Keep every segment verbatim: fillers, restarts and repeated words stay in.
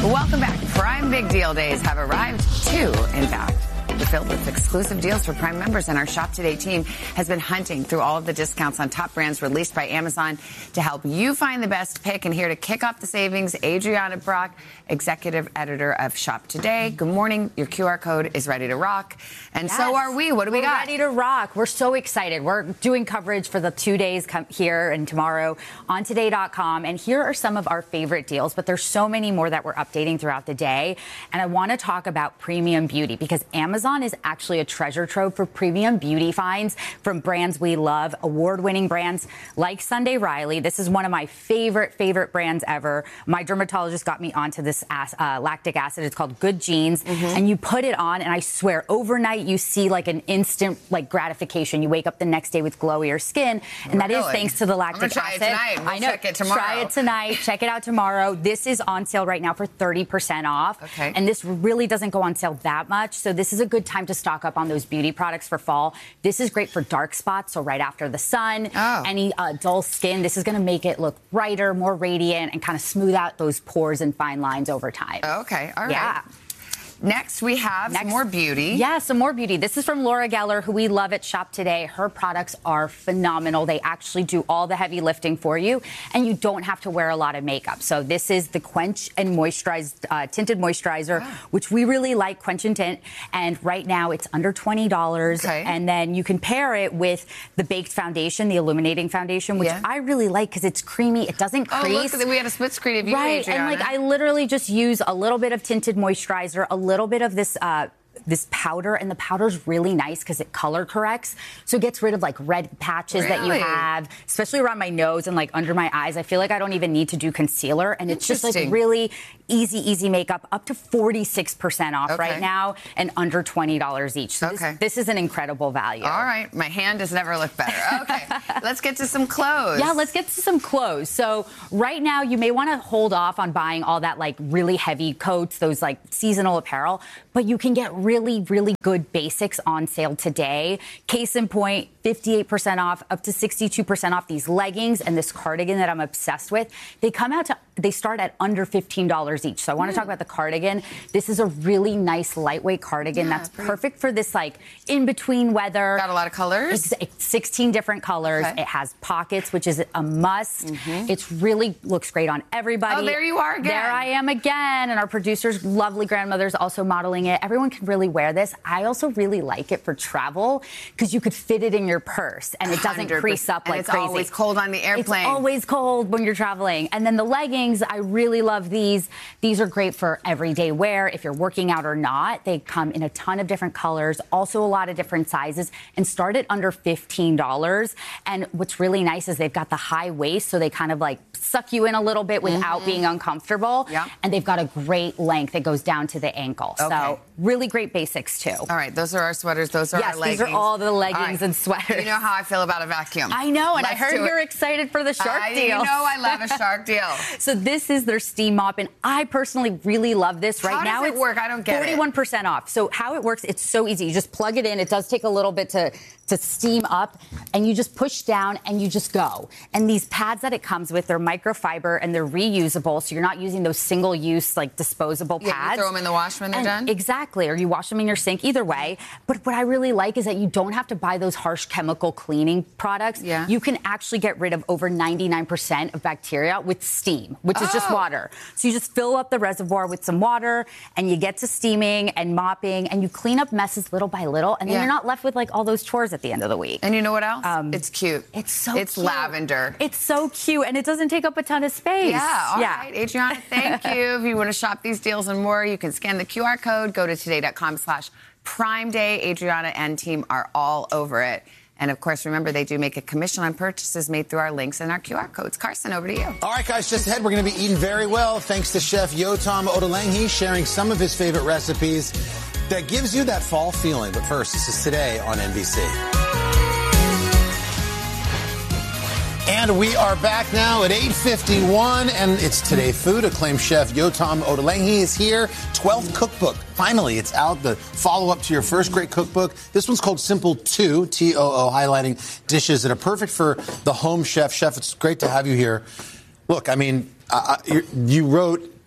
Welcome back. Prime Big Deal Days have arrived, two, in fact. We're filled with exclusive deals for Prime members, and our Shop Today team has been hunting through all of the discounts on top brands released by Amazon to help you find the best pick. And here to kick off the savings, Adriana Brock, executive editor of Shop Today. Good morning. Your Q R code is ready to rock. And yes, so are we. What do we We're got? Ready to rock. We're so excited. We're doing coverage for the two days come here and tomorrow on today dot com. And here are some of our favorite deals, but there's so many more that we're updating throughout the day. And I want to talk about premium beauty because Amazon is actually a treasure trove for premium beauty finds from brands we love, award-winning brands like Sunday Riley. This is one of my favorite, favorite brands ever. My dermatologist got me onto this uh, lactic acid. It's called Good Genes. Mm-hmm. And you put it on, and I swear, overnight you see like an instant like gratification. You wake up the next day with glowier skin, and that really? is thanks to the lactic I'm gonna try acid. It tonight. We'll I know. Check it tomorrow. Try it tonight. Check it out tomorrow. This is on sale right now for thirty percent off. Okay. And this really doesn't go on sale that much, so this is a good time to stock up on those beauty products for fall. This is great for dark spots, so right after the sun, oh. any uh, dull skin. This is going to make it look brighter, more radiant, and kind of smooth out those pores and fine lines over time. Okay, all right. Yeah. Next, we have Next, some more beauty. Yeah, some more beauty. This is from Laura Geller, who we love at Shop Today. Her products are phenomenal. They actually do all the heavy lifting for you, and you don't have to wear a lot of makeup. So this is the Quench and Moisturized uh, Tinted Moisturizer, wow. which we really like, Quench and Tint. And right now, it's under twenty dollars. Okay. And then you can pair it with the Baked Foundation, the Illuminating Foundation, which yeah. I really like because it's creamy. It doesn't crease. Oh, look, we had a split screen of you, right. Adriana. And, like, I literally just use a little bit of Tinted Moisturizer, a little bit of this uh, this powder, and the powder's really nice because it color corrects, so it gets rid of like red patches really? that you have, especially around my nose and like under my eyes. I feel like I don't even need to do concealer, and it's just like really easy, easy makeup, up to forty-six percent off okay. right now, and under twenty dollars each. So okay. this, this is an incredible value. All right, my hand has never looked better. Okay, let's get to some clothes. Yeah, let's get to some clothes. So right now, you may want to hold off on buying all that like really heavy coats, those like seasonal apparel, but you can get really, really good basics on sale today. Case in point, fifty-eight percent off, up to sixty-two percent off these leggings and this cardigan that I'm obsessed with. They come out to, they start at under fifteen dollars each. So I want to mm. talk about the cardigan. This is a really nice lightweight cardigan yeah, that's pretty... perfect for this like in-between weather. Got a lot of colors? It's sixteen different colors. Okay. It has pockets, which is a must. Mm-hmm. It really looks great on everybody. Oh, there you are again. There I am again. And our producer's lovely grandmother's also modeling it. Everyone can really wear this. I also really like it for travel because you could fit it in your purse and it doesn't crease up and like it's crazy. It's always cold on the airplane. It's always cold when you're traveling. And then the leggings, I really love these. These are great for everyday wear if you're working out or not. They come in a ton of different colors, also a lot of different sizes, and start at under fifteen dollars. And what's really nice is they've got the high waist, so they kind of like suck you in a little bit without mm-hmm. being uncomfortable. Yeah. And they've got a great length that goes down to the ankle. Okay. So really great basics too. All right, those are our sweaters. Those are yes, our leggings. These are all the leggings all right. and sweaters. You know how I feel about a vacuum. I know, and Let's I heard you're excited for the Shark I, deal. You know I love a Shark deal. So this is their steam mop, and I personally really love this. Right how now, does it it's work? I don't get forty-one percent it. off. So how it works, it's so easy. You just plug it in. It does take a little bit to to steam up, and you just push down and you just go. And these pads that it comes with, they're microfiber and they're reusable, so you're not using those single-use like disposable pads. Yeah, you throw them in the wash when they're and done. Exactly, or you wash them in your sink. Either way. But what I really like is that you don't have to buy those harsh chemical cleaning products. Yeah. You can actually get rid of over ninety-nine percent of bacteria with steam, which oh. is just water. So you just fill up the reservoir with some water, and you get to steaming and mopping, and you clean up messes little by little, and then yeah. you're not left with like all those chores at the end of the week. And you know what else? Um, it's cute. It's so It's cute. lavender. It's so cute, and it doesn't take up a ton of space. Yeah, all yeah. right. Adriana, thank you. If you want to shop these deals and more, you can scan the Q R code, go to today.com slash Prime Day. Adriana and team are all over it. And, of course, remember, they do make a commission on purchases made through our links and our Q R codes. Carson, over to you. All right, guys, just ahead, we're going to be eating very well thanks to Chef Yotam Ottolenghi sharing some of his favorite recipes that gives you that fall feeling. But first, this is Today on N B C. And we are back now at eight fifty-one, and it's Today Food. Acclaimed chef Yotam Ottolenghi is here. twelfth cookbook. Finally, it's out, the follow-up to your first great cookbook. This one's called Simple two, T O O, highlighting dishes that are perfect for the home chef. Chef, it's great to have you here. Look, I mean, uh, you wrote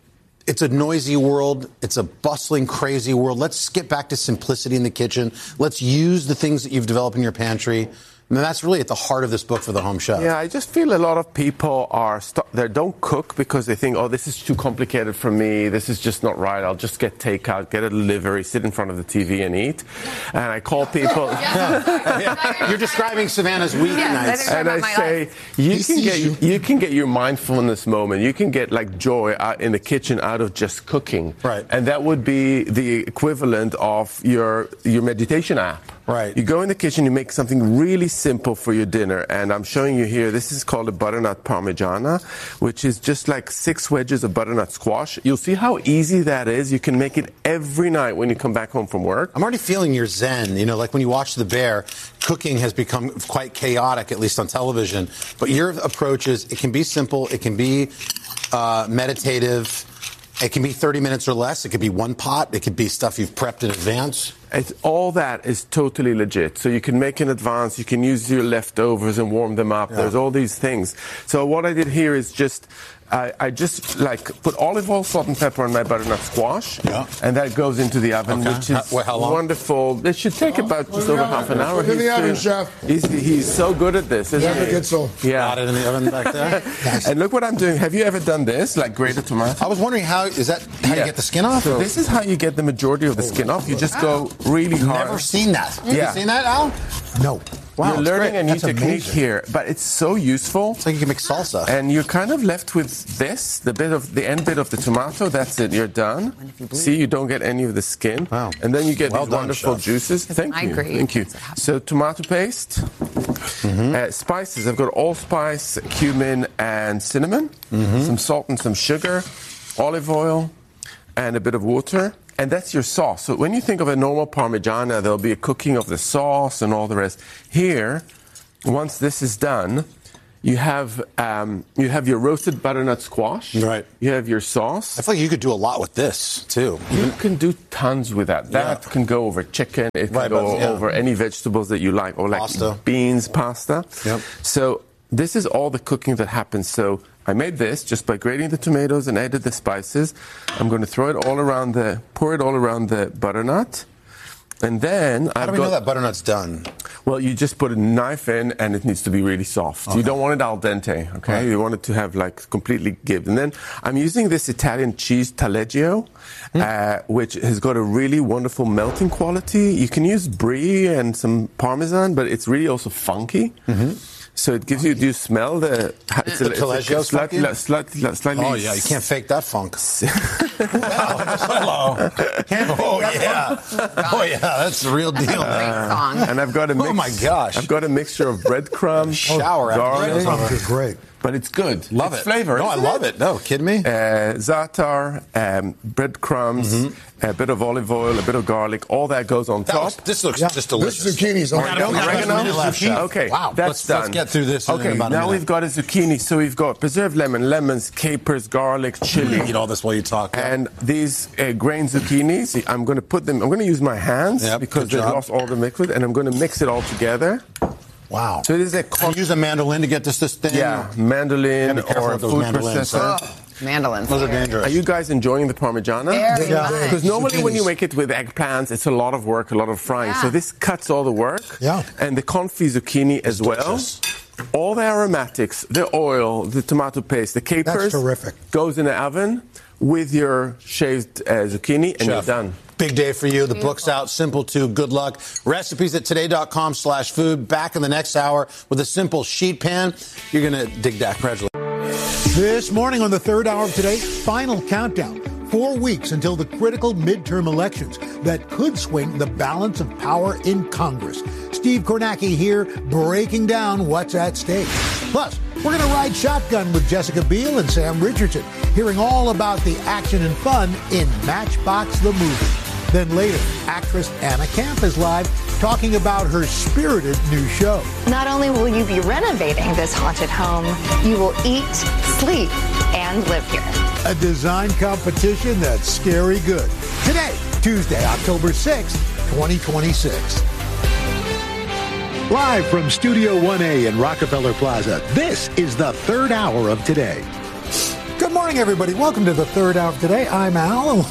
it's a noisy world. It's a bustling, crazy world. Let's get back to simplicity in the kitchen. Let's use the things that you've developed in your pantry. And that's really at the heart of this book for the home chef. Yeah, I just feel a lot of people are st- they don't cook because they think, oh, this is too complicated for me. This is just not right. I'll just get takeout, get a delivery, sit in front of the T V and eat. And I call people. Yeah. Yeah. You're describing Savannah's weeknights. Yeah, and I say, you he can get you. you can get your mindfulness moment. You can get like joy out in the kitchen out of just cooking. Right. And that would be the equivalent of your your meditation app. Right. You go in the kitchen, you make something really simple for your dinner, and I'm showing you here, this is called a butternut parmigiana, which is just like six wedges of butternut squash. You'll see how easy that is. You can make it every night when you come back home from work. I'm already feeling your zen. You know, like when you watch The Bear, cooking has become quite chaotic, at least on television. But your approach is, it can be simple, it can be uh, meditative, it can be thirty minutes or less, it could be one pot, it could be stuff you've prepped in advance. It's, all that is totally legit. So you can make in advance, you can use your leftovers and warm them up. Yeah. There's all these things. So what I did here is just, I, I just like put olive oil, salt and pepper on my butternut squash. Yeah. And that goes into the oven, Okay. which is how, how long? wonderful. It should take Oh, about just well, over yeah. half an hour. Look in the He's oven, doing- chef. He's, he's so good at this, isn't Yeah, he? good so. Yeah. Got it in the oven back there. Nice. And look what I'm doing. Have you ever done this, like grated tomato? I was wondering how, is that how Yeah. you get the skin off? So or- this is how you get the majority of the skin off. You just go really hard. Never seen that. Have Yeah. you seen that, Al? No. Wow, You're it's learning great. a new That's technique amazing. here, but it's so useful. It's like you can make salsa. And you're kind of left with this, the bit of the end bit of the tomato. That's it. You're done. See, you don't get any of the skin. Wow. And then you get Well these done, wonderful chef. juices. Thank I you. agree. Thank you. So tomato paste, Mm-hmm. uh, spices. I've got allspice, cumin, and cinnamon. Mm-hmm. Some salt and some sugar, olive oil, and a bit of water. And that's your sauce. So when you think of a normal Parmigiana, there'll be a cooking of the sauce and all the rest. Here, once this is done, you have um, you have your roasted butternut squash. Right. You have your sauce. I feel like you could do a lot with this, too. You can do tons with that. That Yeah. can go over chicken. It can Right, go but, yeah. over any vegetables that you like, or like Pasta. beans, pasta. Yep. So this is all the cooking that happens. So I made this just by grating the tomatoes and added the spices. I'm going to throw it all around the, pour it all around the butternut. And then How I've do we got, know that butternut's done? well, you just put a knife in and it needs to be really soft. Okay. You don't want it al dente, okay? Right. You want it to have like completely give. And then I'm using this Italian cheese taleggio, Hmm. uh, which has got a really wonderful melting quality. You can use brie and some parmesan, but it's really also funky. Mm-hmm. So it gives you, do you smell the... It's The Taleggio's slightly, funky? slightly, slightly... Oh, yeah, you can't fake that funk. Hello. Can't, oh, yeah. Oh, yeah, that's the real deal. Great song. And I've got a mix, Oh, my gosh. I've got a mixture of breadcrumbs, Shower after garlic, breadcrumbs. It's great. but it's good. Love it's it. flavor. No, I isn't love it. No, kidding me? Uh, za'atar, um, breadcrumbs, Mm-hmm. a bit of olive oil, a bit of garlic. All that goes on That top. was, this looks Yeah. just delicious. This zucchini's on Oregano? the Oregano? oregano. Left, chef. Okay, Wow. that's let's, done. Let's get through this in Okay, about a now minute. we've got a zucchini. So we've got preserved lemon, lemons, capers, garlic, chili. Eat all this while you talk. And these uh, grain zucchinis, I'm going to put them, I'm going to use my hands Yep, because good they've job. lost all the liquid, and I'm going to mix it all together. Wow. So it is a Can you use a mandolin to get this this thin? yeah, mandolin Gotta be careful or a with those food mandolins, processor. huh? Mandolins. Those are dangerous. Are you guys enjoying the Parmigiana? Very Yeah. much. Because normally when you Zucchinis. make it with eggplants, it's a lot of work, a lot of frying. Yeah. So this cuts all the work. Yeah. And the confit zucchini as well. delicious. All the aromatics, the oil, the tomato paste, the capers. terrific. Goes in the oven with your shaved uh, zucchini, and Chef, you're done. Big day for you. The book's out. Simple too. Good luck. Recipes at today.com slash food. Back in the next hour with a simple sheet pan. You're going to dig that. Congratulations. This morning on the third hour of Today, final countdown. Four weeks until the critical midterm elections that could swing the balance of power in Congress. Steve Kornacki here, breaking down what's at stake. Plus, we're going to ride shotgun with Jessica Biel and Sam Richardson, hearing all about the action and fun in Matchbox the Movie. Then later, actress Anna Camp is live talking about her spirited new show. Not only will you be renovating this haunted home, you will eat, sleep, and live here. A design competition that's scary good. Today, Tuesday, October sixth, twenty twenty-six. Live from Studio one A in Rockefeller Plaza, this is the third hour of Today. Good morning. morning, everybody. Welcome to the third hour of today. I'm Al.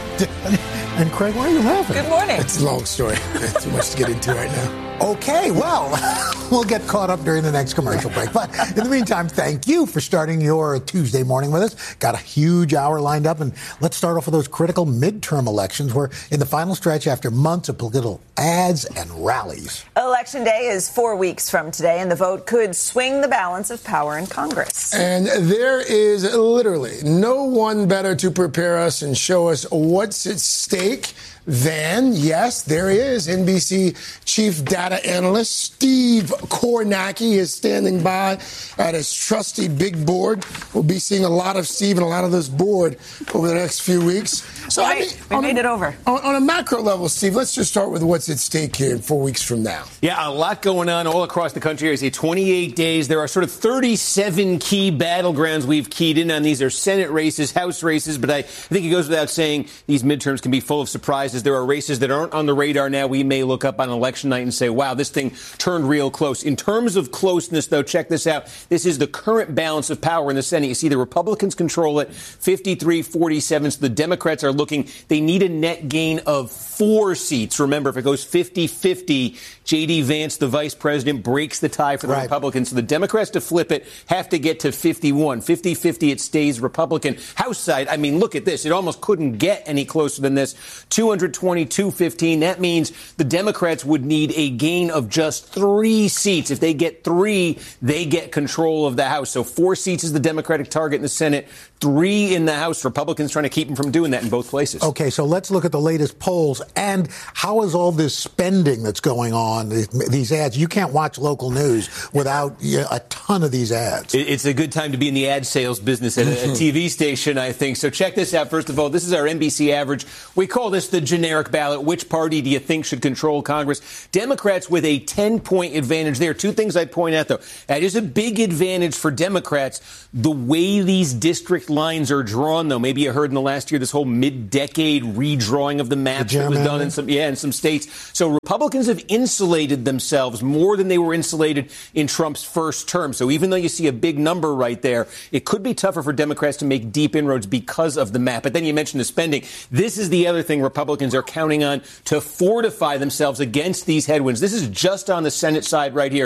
And Craig, why are you laughing? Good morning. It's a long story. There's too much to get into right now. Okay, well, we'll get caught up during the next commercial break. But in the meantime, thank you for starting your Tuesday morning with us. Got a huge hour lined up, and let's start off with those critical midterm elections. We're in the final stretch after months of political ads and rallies. Election day is four weeks from today, and the vote could swing the balance of power in Congress. And there is literally no one better to prepare us and show us what's at stake than, yes, there is N B C chief data analyst Steve Kornacki is standing by at his trusty big board. We'll be seeing a lot of Steve and a lot of this board over the next few weeks. So we I made, mean, we made a, it over. On, on a macro level, Steve, let's just start with what's at stake here in four weeks from now. Yeah, a lot going on all across the country. I say twenty-eight days. There are sort of thirty-seven key battlegrounds we've keyed in on. These are Senate races, House races, but I, I think it goes without saying these midterms can be full of surprises. There are races that aren't on the radar now. We may look up on election night and say, wow, this thing turned real close. In terms of closeness, though, check this out. This is the current balance of power in the Senate. You see the Republicans control it, fifty-three forty-seven. So the Democrats are looking. They need a net gain of four seats. Remember, if it goes fifty-fifty, J D. Vance, the vice president, breaks the tie for the right. Republicans. So the Democrats, to flip it, have to get to fifty-one. fifty-fifty, it stays Republican. House side, I mean, look at this. It almost couldn't get any closer than this. two twenty-two fifteen. That means the Democrats would need a gain of just three seats. If they get three, they get control of the House. So four seats is the Democratic target in the Senate, three in the House. Republicans trying to keep them from doing that in both places. Okay, so let's look at the latest polls. And how is all this spending that's going on, these ads? You can't watch local news without a ton of these ads. It's a good time to be in the ad sales business at a T V station, I think. So check this out. First of all, this is our N B C average. We call this the generic ballot. Which party do you think should control Congress? Democrats with a ten-point advantage there. Two things I'd point out, though. That is a big advantage for Democrats. The way these district lines are drawn, though, maybe you heard in the last year this whole mid-decade redrawing of the maps that was done in some, yeah, in some states. So Republicans have insulated themselves more than they were insulated in Trump's first term. So even though you see a big number right there, it could be tougher for Democrats to make deep inroads because of the map. But then you mentioned the spending. This is the other thing Republicans are counting on to fortify themselves against these headwinds. This is just on the Senate side right here.